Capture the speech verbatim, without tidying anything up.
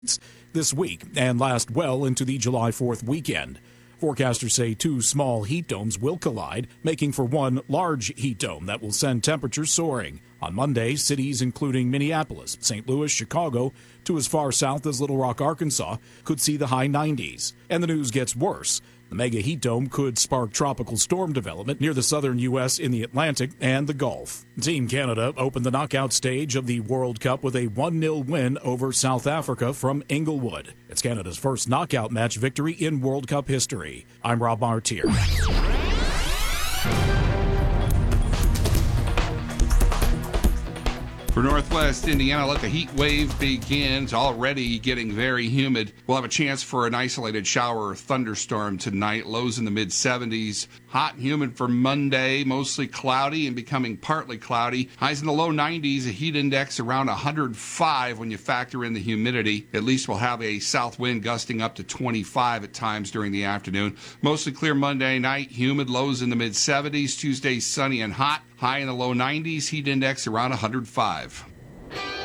this week and last well into the July fourth weekend. Forecasters say two small heat domes will collide, making for one large heat dome that will send temperatures soaring. On Monday, cities including Minneapolis, Saint Louis, Chicago, to as far south as Little Rock, Arkansas, could see the high nineties. And the news gets worse. The mega heat dome could spark tropical storm development near the southern U S in the Atlantic and the Gulf. Team Canada opened the knockout stage of the World Cup with a one nil win over South Africa from Inglewood. It's Canada's first knockout match victory in World Cup history. I'm Rob Martier. For Northwest Indiana, let the heat wave begin. It's already getting very humid. We'll have a chance for an isolated shower or thunderstorm tonight. Lows in the mid seventies. Hot and humid for Monday, mostly cloudy and becoming partly cloudy. Highs in the low nineties, a heat index around one hundred five when you factor in the humidity. At least we'll have a south wind gusting up to twenty-five at times during the afternoon. Mostly clear Monday night, humid, lows in the mid seventies. Tuesday, sunny and hot. High in the low nineties, heat index around one hundred five.